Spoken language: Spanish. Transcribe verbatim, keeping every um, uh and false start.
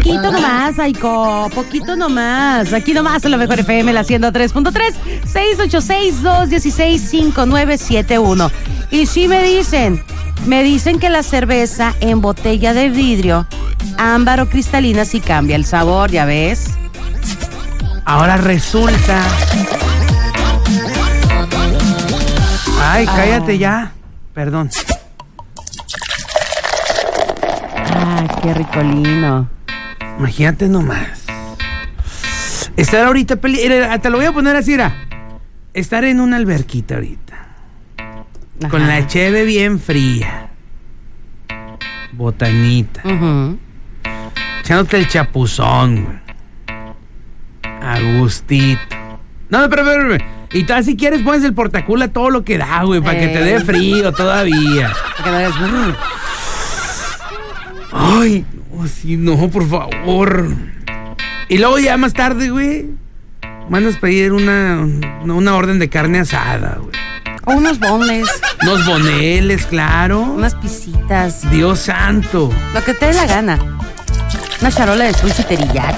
poquito nomás, Aiko, poquito nomás. Aquí nomás en la Mejor F M, la ciento tres punto tres, seis ocho seis, dos uno seis, cinco nueve siete uno. Y sí me dicen, me dicen que la cerveza en botella de vidrio, ámbar o cristalina, sí cambia el sabor, ¿ya ves? Ahora resulta... Ay, cállate ah. ya. Perdón. Ah, qué ricolino. Imagínate nomás. Estar ahorita... Peli- te lo voy a poner así, era. Estar en una alberquita ahorita. Ajá. Con la cheve bien fría. Botanita. Uh-huh. Echándote el chapuzón, güey. Agustito. No, pero, pero, pero. Y tú, si quieres, pones el portacula todo lo que da, güey, para eh. que te dé frío todavía. Para que no hagas... Ay, no, sí, no, por favor. Y luego ya más tarde, güey, mandas pedir una, una orden de carne asada, güey. O unos bonles. Unos boneles, claro. Unas pisitas. Dios santo. Lo que te dé la gana. Una charola de sushi teriyaki.